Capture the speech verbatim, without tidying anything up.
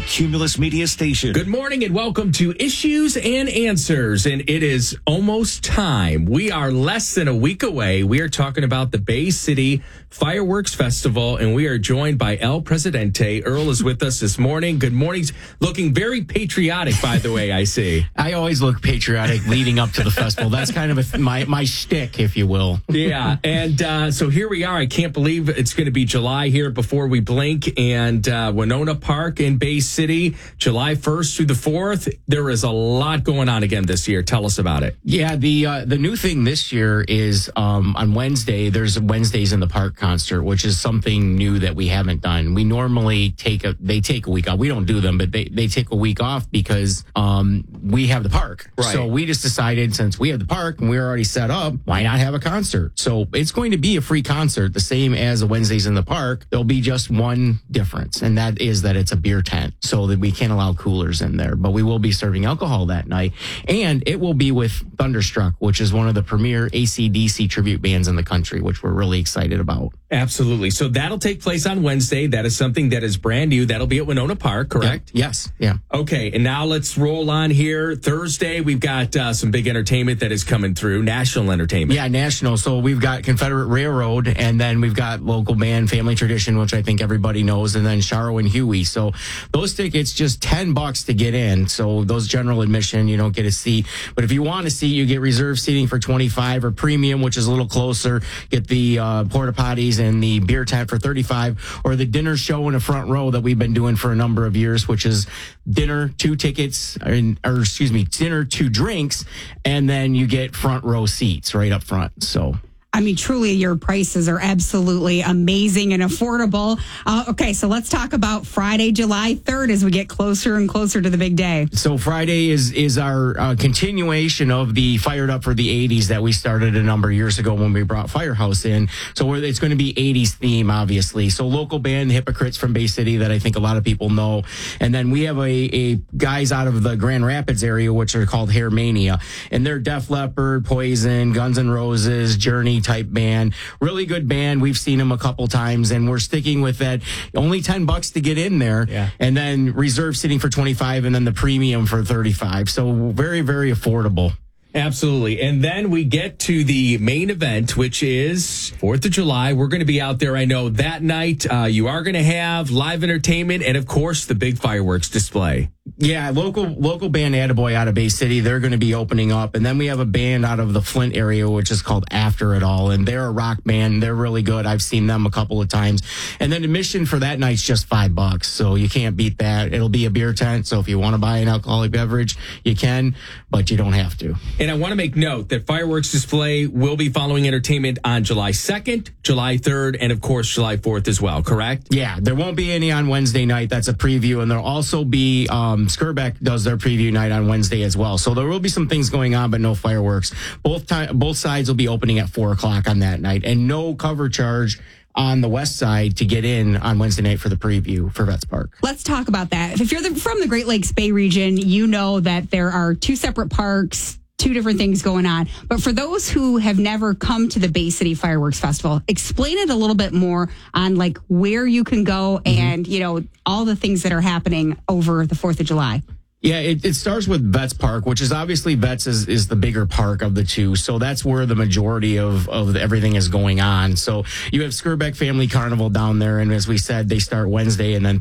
Cumulus Media Station. Good morning and welcome to Issues and Answers. And it is almost time. We are less than a week away. We are talking about the Bay City Fireworks Festival, and we are joined by El Presidente. Earl is with us this morning. Good morning. Looking very patriotic, by the way, I see. I always look patriotic leading up to the festival. That's kind of a, my, my shtick, if you will. Yeah, and uh, so here we are. I can't believe it's going to be July here before we blink. And uh, Winona Park in Bay City, July first through the fourth. There is a lot going on again this year. Tell us about it. Yeah, the uh, the new thing this year is um, on Wednesday, there's a Wednesdays in the Park concert, which is something new that we haven't done. We normally take a, they take a week off. We don't do them, but they, they take a week off because um, we have the park. Right. So we just decided, since we have the park and we're already set up, why not have a concert? So it's going to be a free concert, the same as the Wednesdays in the Park. There'll be just one difference, and that is that it's a beer tent, so that we can't allow coolers in there. But we will be serving alcohol that night, and it will be with Thunderstruck, which is one of the premier A C D C tribute bands in the country, which we're really excited about. Absolutely. So that'll take place on Wednesday. That is something that is brand new. That'll be at Winona Park, correct? Yep. Yes. Yeah. Okay. And now let's roll on here. Thursday, we've got uh, some big entertainment that is coming through. National entertainment. Yeah, national. So we've got Confederate Railroad, and then we've got local band Family Tradition, which I think everybody knows, and then Sharo and Huey. So those tickets, just ten bucks to get in. So those general admission, you don't get a seat. But if you want a seat, you get reserved seating for twenty-five, or premium, which is a little closer. Get the uh, porta potties and the beer tent for thirty-five, or the dinner show in the front row that we've been doing for a number of years, which is dinner, two tickets, or, or excuse me, dinner, two drinks, and then you get front row seats right up front. So. I mean, truly, your prices are absolutely amazing and affordable. Uh, okay, so let's talk about Friday, July third, as we get closer and closer to the big day. So Friday is is our uh, continuation of the Fired Up for the eighties that we started a number of years ago when we brought Firehouse in. So we're, it's going to be eighties theme, obviously. So local band, Hypocrites from Bay City, that I think a lot of people know. And then we have a, a guys out of the Grand Rapids area, which are called Hair Mania. And they're Def Leppard, Poison, Guns N' Roses, Journey type band. Really good band. We've seen them a couple times, and we're sticking with that. Only ten bucks to get in there. Yeah. And then reserve sitting for twenty-five, and then the premium for thirty-five. So very, very affordable. Absolutely. And then we get to the main event, which is fourth of July. We're going to be out there, I know, that night. Uh, you are going to have live entertainment and, of course, the big fireworks display. Yeah, local local band Attaboy out of Bay City, they're going to be opening up. And then we have a band out of the Flint area, which is called After It All. And they're a rock band. They're really good. I've seen them a couple of times. And then admission for that night's just five bucks. So you can't beat that. It'll be a beer tent. So if you want to buy an alcoholic beverage, you can, but you don't have to. And I want to make note that fireworks display will be following entertainment on July second, July third, and, of course, July fourth as well, correct? Yeah, there won't be any on Wednesday night. That's a preview. And there'll also be... Um, Skirbeck does their preview night on Wednesday as well. So there will be some things going on, but no fireworks. Both time, both sides will be opening at four o'clock on that night, and no cover charge on the west side to get in on Wednesday night for the preview for Vets Park. Let's talk about that. If you're the, from the Great Lakes Bay region, you know that there are two separate parks, two different things going on. But for those who have never come to the Bay City Fireworks Festival, explain it a little bit more on like where you can go mm-hmm. and, you know, all the things that are happening over the fourth of July. Yeah, it, it starts with Vets Park, which is obviously Vets is, is the bigger park of the two. So that's where the majority of, of everything is going on. So you have Skirbeck Family Carnival down there. And as we said, they start Wednesday and then